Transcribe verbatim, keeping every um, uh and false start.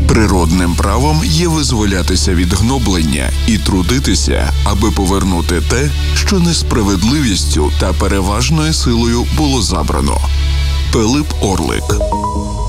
Природним правом є визволятися від гноблення і трудитися, аби повернути те, що несправедливістю та переважною силою було забрано. Пилип Орлик.